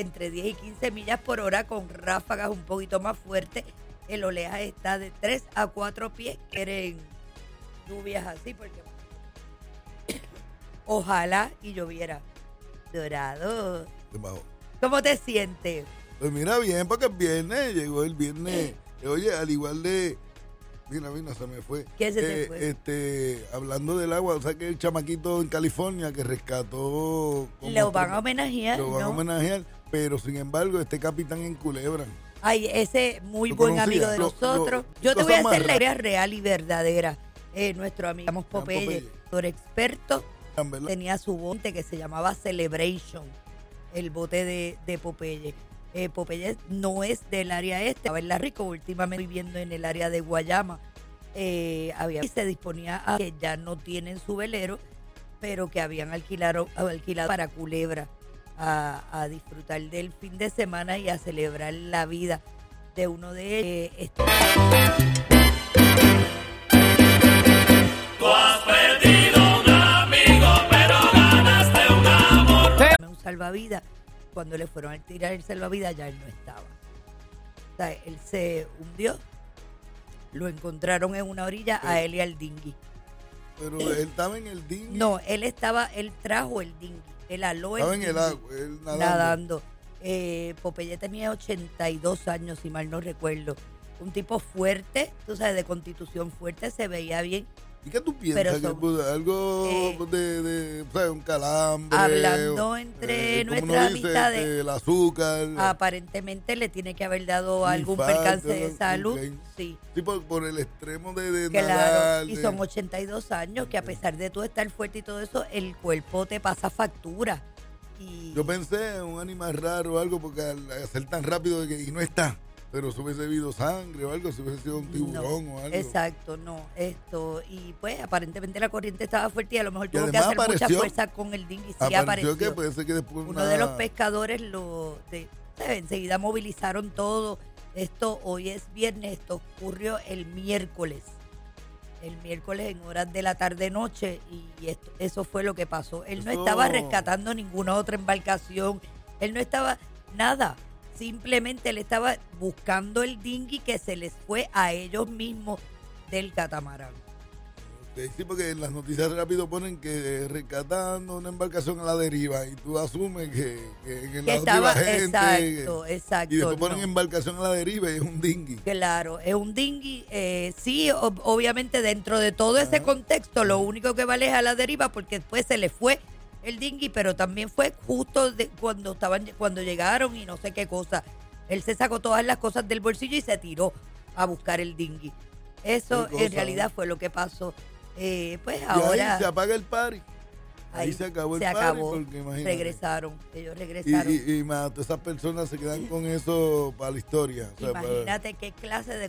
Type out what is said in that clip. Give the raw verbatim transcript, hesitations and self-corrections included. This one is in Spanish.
entre diez y quince millas por hora con ráfagas un poquito más fuertes. El oleaje está de tres a cuatro pies. Quieren lluvias así porque ojalá y lloviera. Dorado. ¿Cómo te sientes? Pues mira, bien, porque es viernes, llegó el viernes. Oye, al igual de... Mira, mira, se me fue. ¿Qué se te eh, fue? Este, hablando del agua, o sea que el chamaquito en California que rescató... Lo van a homenajear, Lo van ¿no? a homenajear, pero sin embargo, este capitán en Culebra. Ay, ese muy ¿Lo buen conocía? amigo de Lo- nosotros. lo- Yo te cosa voy a más hacer la rara. idea real y verdadera. Eh, nuestro amigo Popeye, Popeye. doctor experto, ¿Verdad? tenía su bote que se llamaba Celebration, el bote de, de Popeye. Eh, Popeye no es del área este, estaba en La Rico, últimamente viviendo en el área de Guayama. Eh, había y se disponía a que ya no tienen su velero, pero que habían alquilado, alquilado para Culebra a, a disfrutar del fin de semana y a celebrar la vida de uno de ellos. Eh, este- Tú has perdido un amigo, pero ganaste un amor. un salvavidas. Cuando le fueron a tirar el salvavidas ya él no estaba. O sea, él se hundió. Lo encontraron en una orilla a él y al dinghy. Pero él estaba en el dinghy. No, él estaba, él trajo el dinghy. Él aló el Estaba en el dinghy, agua, él nadando. nadando. Eh, Popeye tenía ochenta y dos años, si mal no recuerdo. Un tipo fuerte, tú sabes, de constitución fuerte, se veía bien. ¿Y qué tú piensas? Pero que son- pudo- algo eh, de, de, o sea, un calambre. Hablando entre eh, como nuestra uno dice, amistades, este, el azúcar. Aparentemente le tiene que haber dado Un algún infarto, percance de un- salud. un- Sí, Sí, por, por el extremo de, de claro. nadar. Y de- son ochenta y dos años que a pesar de tú estar fuerte y todo eso, el cuerpo te pasa factura. Y Yo pensé en un animal raro o algo, porque al hacer tan rápido de que, y no está. Pero si hubiese habido sangre o algo, si hubiese sido un tiburón no, o algo. exacto, no. Esto, y pues aparentemente la corriente estaba fuerte y a lo mejor Y tuvo que además hacer mucha apareció- fuerza con el dinghy. Sí, Apareció apareció. que puede ser que después Uno una- de los pescadores lo de, ¿sabes? Enseguida movilizaron todo. Esto hoy es viernes, esto ocurrió el miércoles. El miércoles en horas de la tarde-noche y esto, eso fue lo que pasó. Él no Eso- estaba rescatando ninguna otra embarcación. Él no estaba nada. Simplemente él estaba buscando el dinghy que se les fue a ellos mismos del catamarán. Eh, Sí, porque en las noticias rápido ponen que rescatando una embarcación a la deriva y tú asumes que, que en el Que lado estaba, iba gente. exacto, exacto. Y después ponen no. embarcación a la deriva y es un dinghy. Claro, es un dinghy. Eh, sí, ob- obviamente dentro de todo ese Ajá. contexto, lo único que vale es a la deriva porque después se le fue el dinghy, pero también fue justo de cuando estaban cuando llegaron y no sé qué cosa. Él se sacó todas las cosas del bolsillo y se tiró a buscar el dinghy. Eso Qué cosa, en realidad ¿no? fue lo que pasó. Eh, pues Y ahora ahí se apaga el party. Ahí, ahí se acabó el se party. acabó. Porque imagínate. regresaron, ellos Y, regresaron. y, y más, todas esas personas se quedan con eso para la historia. O sea, para- Imagínate qué clase de